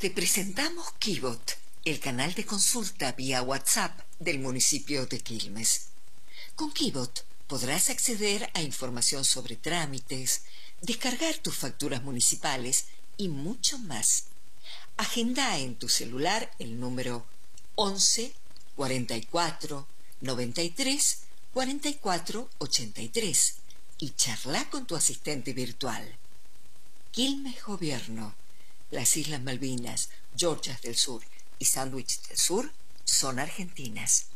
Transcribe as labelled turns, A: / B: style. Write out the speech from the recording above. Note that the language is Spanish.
A: Te presentamos Kibot, el canal de consulta vía WhatsApp del municipio de Quilmes. Con Kibot podrás acceder a información sobre trámites, descargar tus facturas municipales y mucho más. Agenda en tu celular el número 11 44 93 44 83 y charla con tu asistente virtual. Quilmes Gobierno. Las Islas Malvinas, Georgias del Sur y Sándwich del Sur son argentinas.